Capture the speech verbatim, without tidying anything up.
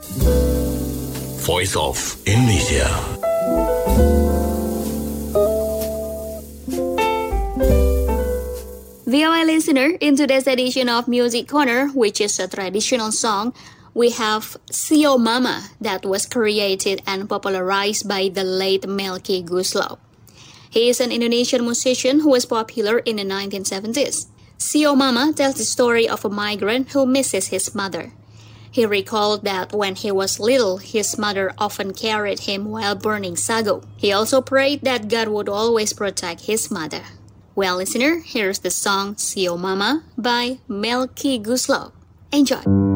Voice of Indonesia. V O A listener, in today's edition of Music Corner, which is a traditional song, we have Sio Mama that was created and popularized by the late Melky Goeslaw. He is an Indonesian musician who was popular in the nineteen seventies. Sio Mama tells the story of a migrant who misses his mother. He recalled that when he was little, his mother often carried him while burning sago. He also prayed that God would always protect his mother. Well, listener, here's the song Sio Mama by Melky Goeslaw. Enjoy!